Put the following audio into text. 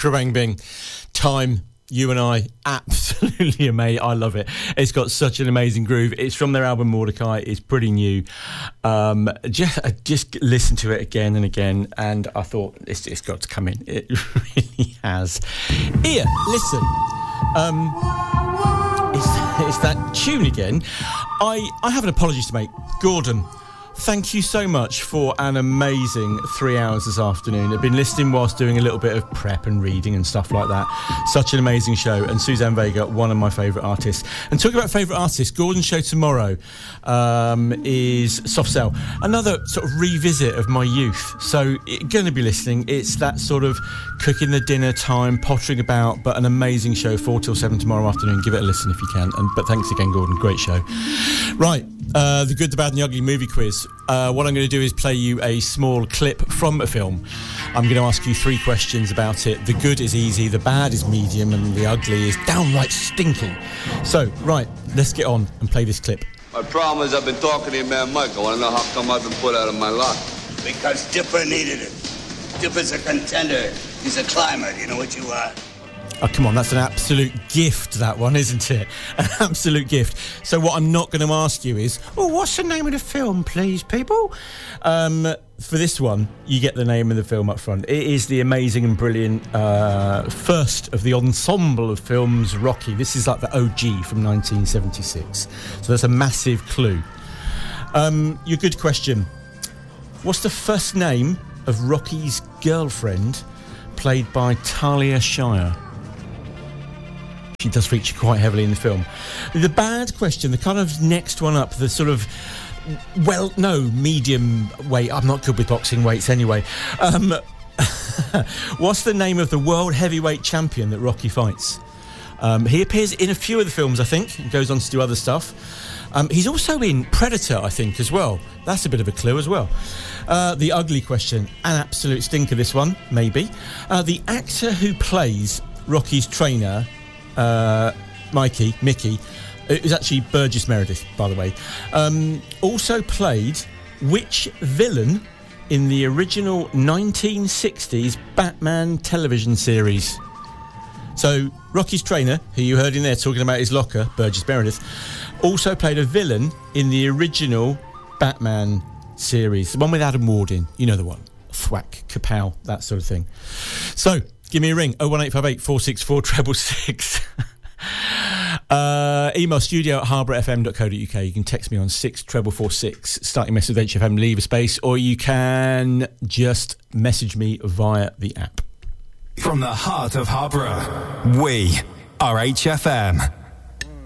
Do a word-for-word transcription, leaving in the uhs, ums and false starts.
Krabang Bing. Time. You and I, absolutely amazing. I love it. It's got such an amazing groove. It's from their album Mordecai. It's pretty new. Um, just, just listen to it again and again, and I thought it's, it's got to come in. It really has. Here, listen. Um, it's, it's that tune again. I, I have an apology to make. Gordon, thank you so much for an amazing three hours this afternoon. I've been listening whilst doing a little bit of prep and reading and stuff like that. Such an amazing show. And Suzanne Vega, one of my favourite artists. And talking about favourite artists, Gordon's show tomorrow um, is Soft Cell. Another sort of revisit of my youth. So going to be listening. It's that sort of cooking the dinner time, pottering about, but an amazing show, four till seven tomorrow afternoon. Give it a listen if you can. And But thanks again, Gordon. Great show. Right. Uh, the Good, the Bad and the Ugly movie quiz. Uh, what I'm going to do is play you a small clip from a film. I'm going to ask you three questions about it. The good is easy, the bad is medium, and the ugly is downright stinky. So, right, let's get on and play this clip. My problem is I've been talking to your man Mike. I want to know how come I've been put out of my lot. Because Dipper needed it. Dipper's a contender. He's a climber. You know what you are? Oh, come on, that's an absolute gift, that one, isn't it? An absolute gift. So what I'm not going to ask you is, oh, what's the name of the film, please, people? Um, for this one, you get the name of the film up front. It is the amazing and brilliant uh, first of the ensemble of films, Rocky. This is like the O G from nineteen seventy-six. So that's a massive clue. Um, your good question. What's the first name of Rocky's girlfriend, played by Talia Shire? She does feature quite heavily in the film. The bad question, the kind of next one up, the sort of, well, no, medium weight. I'm not good with boxing weights anyway. Um, what's the name of the world heavyweight champion that Rocky fights? Um, he appears in a few of the films, I think, and goes on to do other stuff. Um, he's also in Predator, I think, as well. That's a bit of a clue as well. Uh, the ugly question, an absolute stinker, this one, maybe. Uh, the actor who plays Rocky's trainer, uh, Mikey, Mickey, it was actually Burgess Meredith, by the way, um, also played which villain in the original nineteen sixties Batman television series? So, Rocky's trainer, who you heard in there talking about his locker, Burgess Meredith, also played a villain in the original Batman series, the one with Adam Ward in, you know the one, thwack, kapow, that sort of thing. So, give me a ring, oh one eight five eight four six four six six six. uh, email studio at harbour f m dot co dot u k. You can text me on six four four four six, starting message with H F M, leave a space, or you can just message me via the app. From the heart of Harbour, we are H F M.